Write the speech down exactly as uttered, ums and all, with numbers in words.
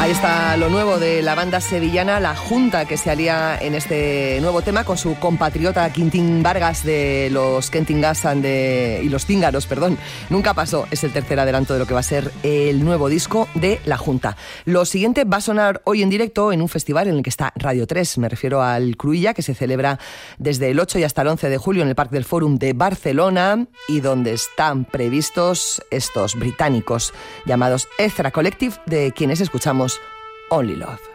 Ahí está lo nuevo de la banda sevillana La Junta, que se alía en este nuevo tema con su compatriota Quintín Vargas de los Kentingas and de... y los Cíngaros, perdón. Nunca pasó, es el tercer adelanto de lo que va a ser el nuevo disco de La Junta. Lo siguiente va a sonar hoy en directo en un festival en el que está Radio tres, me refiero al Cruïlla, que se celebra desde el ocho y hasta el once de julio en el Parque del Fòrum de Barcelona y donde están previstos estos británicos llamados Ezra Collective, de quienes escuchamos Only Love.